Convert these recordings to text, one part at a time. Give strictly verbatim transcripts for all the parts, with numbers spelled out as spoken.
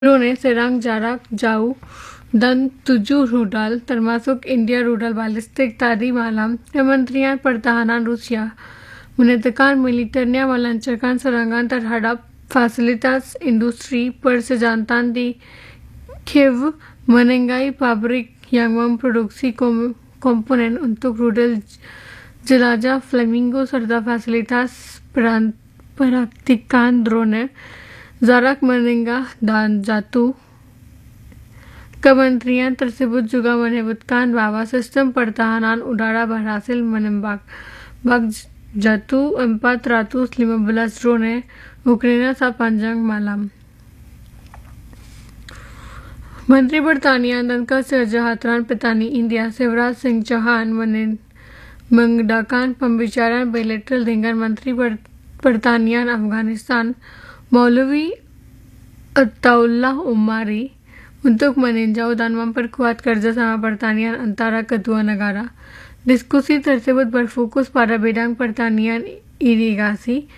Brunei, Serang, Jarak, Jau, Dan Tujuh Rudal, termasuk India rudal balistik tadi malam, Kementerian Pertahanan Rusia menetapkan militernya melancarkan serangan terhadap fasilitas industri persenjataan di Kiev, menengahi pabrik yang memproduksi kom komponen untuk rudal jelajah Flamingo serta fasilitas praktikan drone. Jarak menengah dan jatuh. Kementerian tersebut juga menyebutkan bahwa sistem pertahanan udara berhasil menembak bak jatuh empat ratus lima belas drone Ukraina sepanjang malam. Menteri Pertanian dan Kesejahteraan Petani India Shivraj Singh Chauhan mengadakan pembicaraan bilateral dengan Menteri Pertanian Afghanistan Maulvi Ataullah Umari untuk meninjau dan memperkuat kerjasama pertanian antara kedua negara. Diskusi tersebut berfokus pada bidang pertanian, irigasi,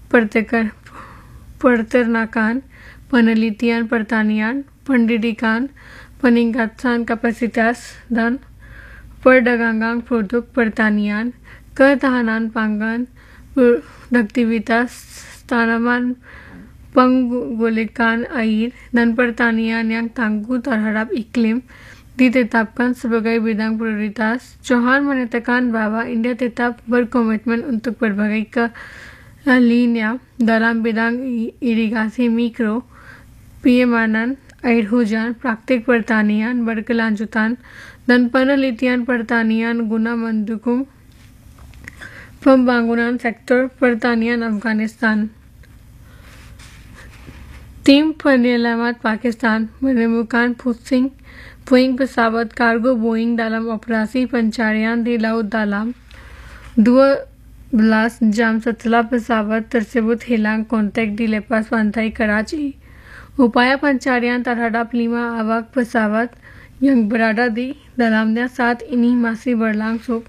peternakan, penelitian pertanian, pendidikan, peningkatan kapasitas, dan perdagangan produk pertanian, ketahanan pangan, produktivitas tanaman, penggolikan air, dan pertanian yang tangguh terhadap iklim ditetapkan sebagai bidang prioritas. Chauhan menyatakan bahwa India tetap berkomitmen untuk berbagai keahliannya dalam bidang irigasi mikro, penyemanan air hujan, praktik pertanian berkelanjutan, dan penelitian pertanian guna mendukung pembangunan sektor pertanian Afghanistan. Tim penyelamat Pakistan menemukan puing pesawat kargo Boeing dalam operasi pencarian di Laut Dalam dua belas jam setelah pesawat tersebut hilang kontak di lepas pantai Karachi. Upaya pencarian terhadap lima awak pesawat yang berada di dalamnya saat ini masih berlangsung.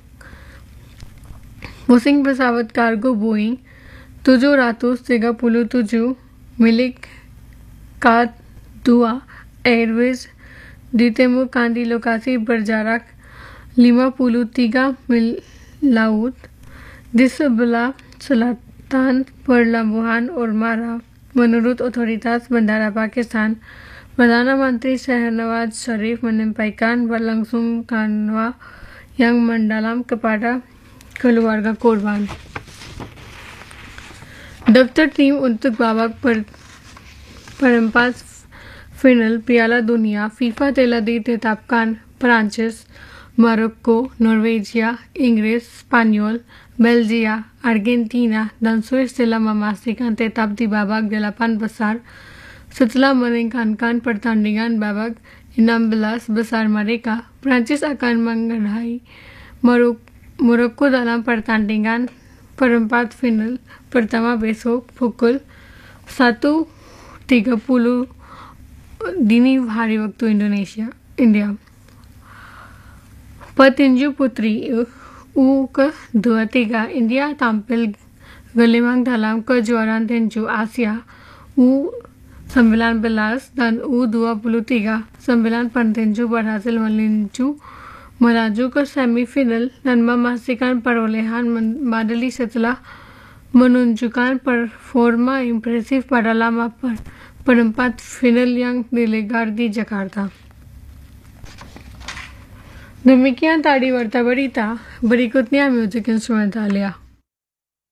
Puing pesawat kargo Boeing tujuh ratus tiga puluh tujuh milik K dua Airways ditemukan di lokasi berjarak lima puluh tiga mil laut di sebelah selatan Pelabuhan Ormara. Menurut otoritas bandara Pakistan, Perdana Menteri Shehbaz Sharif menyampaikan belasungkawa yang mendalam kepada keluarga korban. Daftar tim untuk babak per perempat final Piala Dunia FIFA telah ditetapkan. Prancis, Maroko, Norwegia, Inggris, Spanyol, Belgia, Argentina, dan Swiss telah memastikan tetap di babak delapan besar setelah meningkatkan pertandingan babak enam belas besar mereka. Prancis akan menghadapi Maroko dalam pertandingan perempat final pertama besok pukul satu tiga puluh dini hari waktu Indonesia, India. Petinju putri U ke dua puluh tiga India tampil gemilang dalam kejuaraan tinju Asia U sembilan belas dan U dua puluh tiga. Sembilan petinju berhasil melinju melaju ke semifinal dan memastikan perolehan medali setelah menunjukkan performa impresif pada lama per perempat final yang digelar di Jakarta. Demikian tadi warta berita, berikutnya musik instrumentalia.